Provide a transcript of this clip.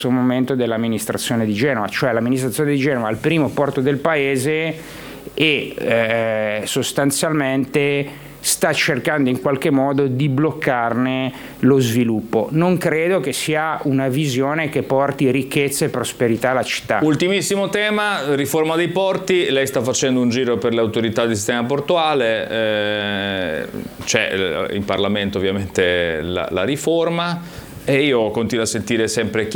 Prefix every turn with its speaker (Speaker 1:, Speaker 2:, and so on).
Speaker 1: momento dell'amministrazione di Genova, cioè l'amministrazione di Genova è il primo porto del paese e sostanzialmente sta cercando in qualche modo di bloccarne lo sviluppo. Non credo che sia una visione che porti ricchezza e prosperità alla città.
Speaker 2: Ultimissimo tema, riforma dei porti. Lei sta facendo un giro per le autorità di sistema portuale, c'è in Parlamento ovviamente la riforma e io continuo a sentire sempre